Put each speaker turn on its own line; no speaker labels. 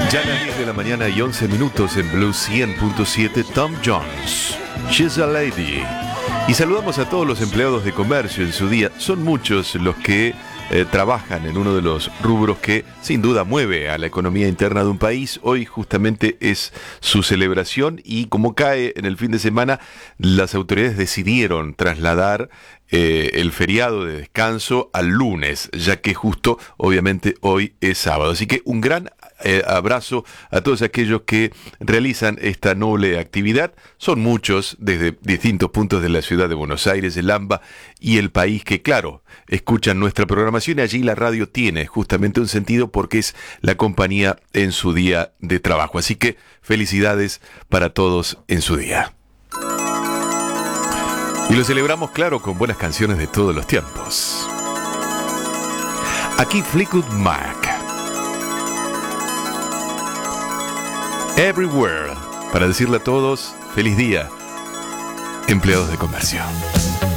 Ya a las 10 de la mañana y 11 minutos en Blue 100.7, Tom Jones, She's a Lady. Y saludamos a todos los empleados de comercio en su día. Son muchos los que trabajan en uno de los rubros que sin duda mueve a la economía interna de un país. Hoy justamente es su celebración y como cae en el fin de semana, las autoridades decidieron trasladar el feriado de descanso al lunes, ya que justo obviamente hoy es sábado. Así que un gran abrazo a todos aquellos que realizan esta noble actividad. Son muchos desde distintos puntos de la ciudad de Buenos Aires, el AMBA y el país que, claro, escuchan nuestra programación y allí la radio tiene justamente un sentido porque es la compañía en su día de trabajo. Así que felicidades para todos en su día. Y lo celebramos, claro, con buenas canciones de todos los tiempos. Aquí Fleetwood Mac. Everywhere, para decirle a todos, feliz día, empleados de comercio.